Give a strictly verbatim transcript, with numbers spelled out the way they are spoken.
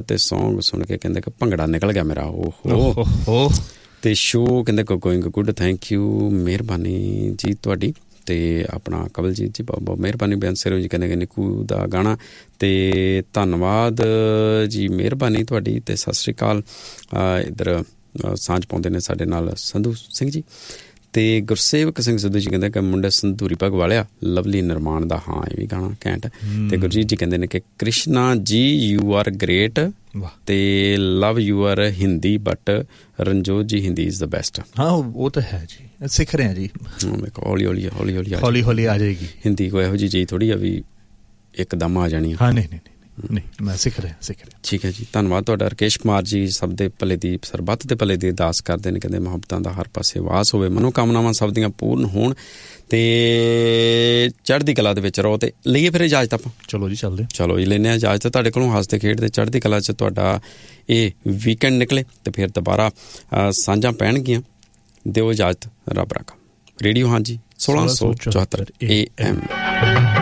ਤੇ ਸੌਂਗ ਸੁਣ ਕੇ ਕਹਿੰਦੇ ਕਿ ਭੰਗੜਾ ਨਿਕਲ ਗਿਆ ਮੇਰਾ। ਓਹੋ ਤੇ ਸ਼ੋਅ ਕਹਿੰਦੇ ਗੋਇੰਗ ਗੁੱਡ। ਥੈਂਕ ਯੂ, ਮਿਹਰਬਾਨੀ ਜੀ ਤੁਹਾਡੀ। ਅਤੇ ਆਪਣਾ ਕਵਲਜੀਤ ਜੀ ਬਹੁਤ ਬਹੁਤ ਮਿਹਰਬਾਨੀ। ਬੇਅੰਤ ਸਿਰੋ ਜੀ ਕਹਿੰਦੇ ਕਿ ਨਿੱਕੂ ਦਾ ਗਾਣਾ, ਅਤੇ ਧੰਨਵਾਦ ਜੀ, ਮਿਹਰਬਾਨੀ ਤੁਹਾਡੀ। ਅਤੇ ਸਤਿ ਸ਼੍ਰੀ ਅਕਾਲ। ਇੱਧਰ ਸਾਂਝ ਪਾਉਂਦੇ ਨੇ ਸਾਡੇ ਨਾਲ ਸੰਧੂ ਸਿੰਘ ਜੀ, ਅਤੇ ਗੁਰਸੇਵਕ ਸਿੰਘ ਸਿੱਧੂ ਜੀ ਕਹਿੰਦੇ ਕਿ ਮੁੰਡੇ ਸੰਧੂਰੀ ਪੱਗ ਵਾਲਿਆ, ਲਵਲੀ ਨਿਰਮਾਣ ਦਾ। ਹਾਂ, ਇਹ ਵੀ ਗਾਣਾ ਘੈਂਟ। ਅਤੇ ਗੁਰਜੀਤ ਜੀ ਕਹਿੰਦੇ ਨੇ ਕਿ ਕ੍ਰਿਸ਼ਨਾ ਜੀ ਯੂ ਆਰ ਗ੍ਰੇਟ, ਅਤੇ love you are Hindi but Ranjot ਜੀ ਹਿੰਦੀ ਇਜ਼ ਦਾ ਬੈਸਟ। ਹਾਂ ਉਹ ਤਾਂ ਹੈ ਜੀ, ਸਿੱਖ ਰਹੇ ਹਾਂ ਜੀ। ਹੌਲੀ ਹੌਲੀ ਹੌਲੀ ਹੌਲੀ ਹੌਲੀ ਹੌਲੀ ਆ ਜਾਏਗੀ ਹਿੰਦੀ। ਕੋਈ ਇਹੋ ਜਿਹੀ ਚੀਜ਼ ਥੋੜ੍ਹੀ ਆ ਵੀ ਇੱਕਦਮ ਆ ਜਾਣੀ। ਹਾਂ ਨਹੀਂ ਨਹੀਂ ਨਹੀਂ, ਮੈਂ ਸਿੱਖ ਰਿਹਾ ਸਿੱਖ ਰਿਹਾ ਠੀਕ ਹੈ ਜੀ, ਧੰਨਵਾਦ ਤੁਹਾਡਾ। ਰਕੇਸ਼ ਕੁਮਾਰ ਜੀ ਸਭ ਦੇ ਭਲੇ ਦੀ, ਸਰਬੱਤ ਦੇ ਭਲੇ ਦੀ ਅਰਦਾਸ ਕਰਦੇ ਨੇ। ਕਹਿੰਦੇ ਮੁਹੱਬਤਾਂ ਦਾ ਹਰ ਪਾਸੇ ਵਾਸ ਹੋਵੇ, ਮਨੋਕਾਮਨਾਵਾਂ ਸਭ ਦੀਆਂ ਪੂਰਨ ਹੋਣ, ਅਤੇ ਚੜ੍ਹਦੀ ਕਲਾ ਦੇ ਵਿੱਚ ਰਹੋ। ਅਤੇ ਲਈਏ ਫਿਰ ਇਜਾਜ਼ਤ ਆਪਾਂ। ਚਲੋ ਜੀ ਚੱਲਦੇ, ਚਲੋ ਜੀ ਲੈਂਦੇ ਹਾਂ ਇਜਾਜ਼ਤ ਤੁਹਾਡੇ ਕੋਲੋਂ। ਹੱਸਦੇ ਖੇਡਦੇ ਚੜ੍ਹਦੀ ਕਲਾ 'ਚ ਤੁਹਾਡਾ ਇਹ ਵੀਕਐਂਡ ਨਿਕਲੇ, ਅਤੇ ਫਿਰ ਦੁਬਾਰਾ ਸਾਂਝਾਂ ਪੈਣਗੀਆਂ। ਦਿਓ ਇਜਾਜ਼ਤ, ਰੱਬ ਰਾਖਾ। ਰੇਡੀਓ ਹਾਂਜੀ ਸੋਲਾਂ ਸੌ ਚੁਹੱਤਰ ਏ ਐਮ।